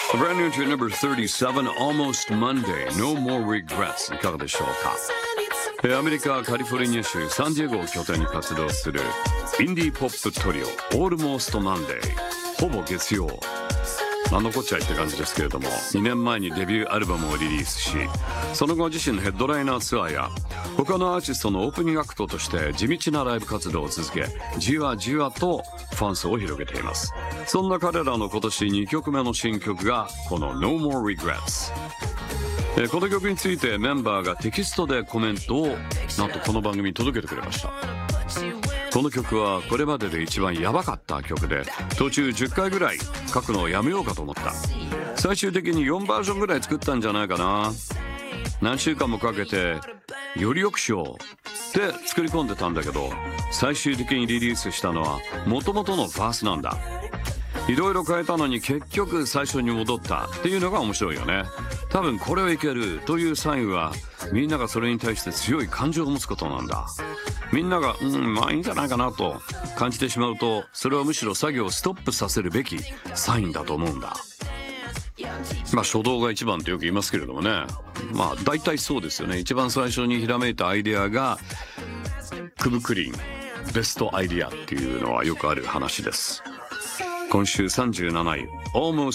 A brand new to number 37, Almost Monday, No More Regrets いかがでしょうか。アメリカ・カリフォルニア州サンディエゴを拠点に活動するインディーポップトリオ Almost Monday、 ほぼ月曜、何のこっちゃいって感じですけれども、2年前にデビューアルバムをリリースし、その後自身のヘッドライナーツアーや他のアーティストのオープニングアクトとして地道なライブ活動を続け、じわじわとファン層を広げています。そんな彼らの今年2曲目の新曲がこの No More Regrets。この曲についてメンバーがテキストでコメントをなんとこの番組に届けてくれました。この曲はこれまでで一番ヤバかった曲で、途中10回ぐらい書くのをやめようかと思った。最終的に4バージョンぐらい作ったんじゃないかな。何週間もかけてより良くしようって作り込んでたんだけど、最終的にリリースしたのは元々のバースなんだ。いろいろ変えたのに結局最初に戻ったっていうのが面白いよね。多分これはいけるというサインはみんながそれに対して強い感情を持つことなんだ。みんながまあいいんじゃないかなと感じてしまうと、それはむしろ作業をストップさせるべきサインだと思うんだ。まあ初動が一番ってよく言いますけれどもね、まあ大体そうですよね。一番最初にひらめいたアイデアがクブクリンベストアイデアっていうのはよくある話です。今週37位 Almost